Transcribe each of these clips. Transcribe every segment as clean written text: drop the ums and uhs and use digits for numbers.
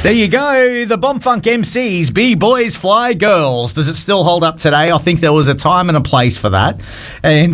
There you go. The Bomb Funk MCs, Be Boys Fly Girls. Does it still hold up today? I think there was a time and a place for that. And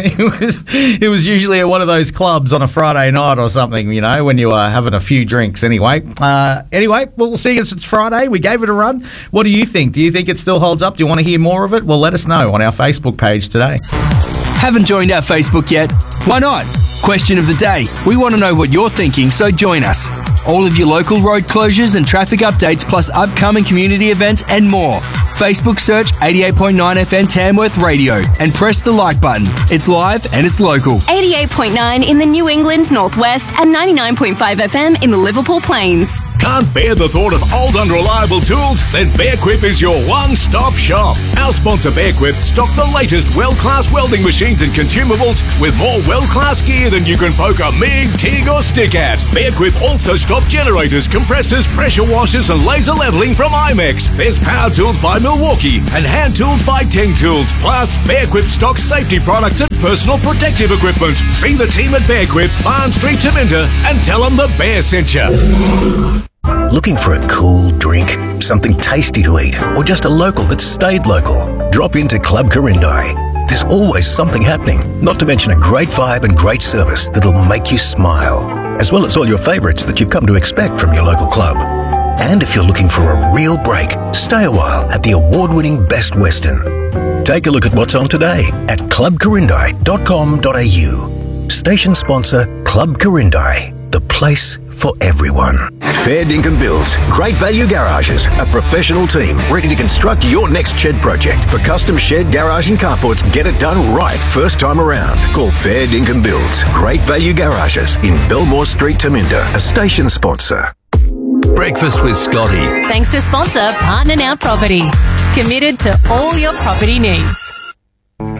it was usually at one of those clubs on a Friday night or something, you know, when you were having a few drinks anyway. We'll see as it's Friday. We gave it a run. What do you think? Do you think it still holds up? Do you want to hear more of it? Well, let us know on our Facebook page today. Haven't joined our Facebook yet? Why not? Question of the day. We want to know what you're thinking, so join us. All of your local road closures and traffic updates, plus upcoming community events and more. Facebook search 88.9 FM Tamworth Radio and press the like button. It's live and it's local. 88.9 in the New England Northwest and 99.5 FM in the Liverpool Plains. Can't bear the thought of old unreliable tools? Then Bearquip is your one-stop shop. Our sponsor Bearquip stock the latest world-class welding machines and consumables with more world-class gear than you can poke a MIG, TIG or stick at. Bearquip also stock generators, compressors, pressure washers and laser leveling from IMEX. There's power tools by Milwaukee and hand tools by Ting Tools. Plus, Bearquip stocks safety products and personal protective equipment. See the team at Bearquip, Barn Street, Taminda, and tell them the Bear sent you. Looking for a cool drink, something tasty to eat, or just a local that stayed local? Drop into Club Corindai. There's always something happening, not to mention a great vibe and great service that'll make you smile, as well as all your favourites that you've come to expect from your local club. And if you're looking for a real break, stay a while at the award-winning Best Western. Take a look at what's on today at clubcorindai.com.au. Station sponsor Club Corindai, the place for everyone. Fair Dinkum Builds, Great Value Garages, a professional team ready to construct your next shed project. For custom shed, garage and carports, get it done right first time around. Call Fair Dinkum Builds, Great Value Garages in Belmore Street, Taminda, a station sponsor. Breakfast with Scotty. Thanks to sponsor Partner Now Property. Committed to all your property needs.